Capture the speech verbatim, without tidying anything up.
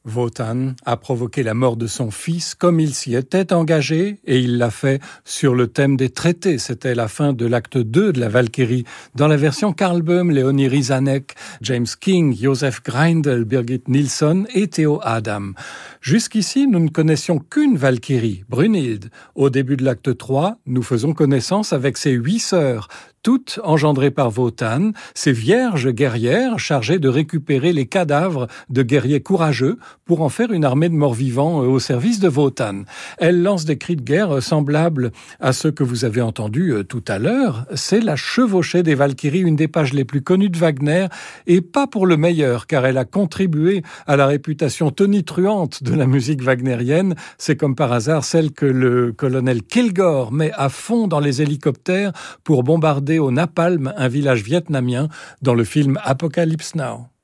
Wotan a provoqué la mort de son fils comme il s'y était engagé et il l'a fait sur le thème des traités. C'était la fin de l'acte deux de la Valkyrie. Dans la version Karl Böhm, Léonie Rizanek, James King, Joseph Greindl, Birgit Nilsson et Theo Adam. Jusqu'ici, nous ne connaissions qu'une Valkyrie, Brunhilde. Au début de l'acte trois, nous faisons connaissance avec ses huit sœurs, toutes engendrées par Wotan, ces vierges guerrières chargées de récupérer les cadavres de guerriers courageux pour en faire une armée de morts-vivants au service de Wotan. Elles lancent des cris de guerre semblables à ceux que vous avez entendus tout à l'heure. C'est la chevauchée des Valkyries, une des pages les plus connues de Wagner, et pas pour le meilleur, car elle a contribué à la réputation tonitruante de la musique wagnérienne. C'est comme par hasard celle que le colonel Kilgore met à fond dans les hélicoptères pour bombarder au napalm un village vietnamien dans le film Apocalypse Now.